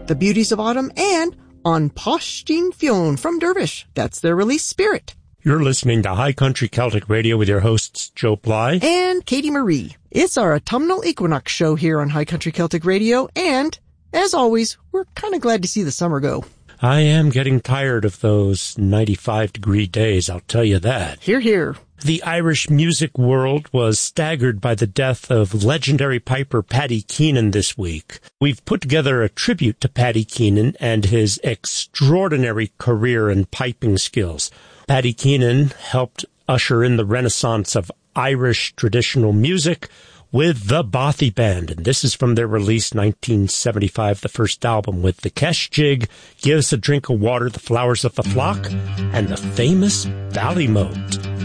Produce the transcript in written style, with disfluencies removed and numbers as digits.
The Beauties of Autumn, and On Postin Fionn from Dervish. That's their release, Spirit. You're listening to High Country Celtic Radio with your hosts, Joe Bly and Katie Marie. It's our autumnal equinox show here on High Country Celtic Radio, and, as always, we're kind of glad to see the summer go. I am getting tired of those 95-degree days, I'll tell you that. Hear, hear. The Irish music world was staggered by the death of legendary piper Paddy Keenan this week. We've put together a tribute to Paddy Keenan and his extraordinary career and piping skills. Paddy Keenan helped usher in the renaissance of Irish traditional music with the Bothy Band, and this is from their release 1975, the first album, with the Kesh Jig, Give Us a Drink of Water, The Flowers of the Flock, and the famous Ballymote.